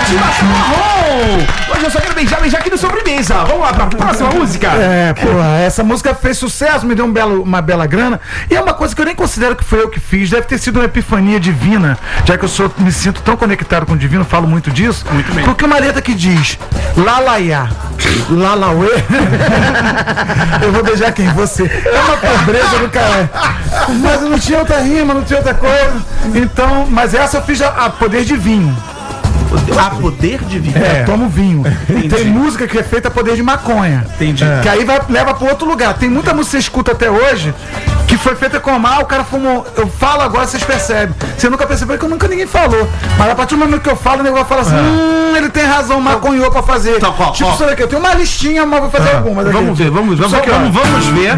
Motivação Marrom. Hoje eu só quero beijar aqui no sobremesa. Vamos lá pra próxima música. Porra, essa música fez sucesso, me deu uma bela grana. E é uma coisa que eu nem considero que foi eu que fiz. Deve ter sido uma epifania divina, já que me sinto tão conectado com o divino, falo muito disso. Muito bem. Porque uma letra que diz Lalaiá, Lalauê. Eu vou beijar quem? Você. É uma pobreza do cara. Mas não tinha outra rima, não tinha outra coisa. Então, mas essa eu fiz a poder de vinho. Poder de vinho. Tomo vinho. Tem música que é feita a poder de maconha. Entendi. Que aí leva pro outro lugar. Tem muita música que você escuta até hoje que foi feita com o cara fumou. Eu falo agora, vocês percebem. Você nunca percebeu que ninguém falou. Mas a partir do momento que eu falo, o negócio fala assim: ele tem razão, maconhou pra fazer. Então, tipo, isso daqui, eu tenho uma listinha, mas vou fazer algumas. Vamos ver.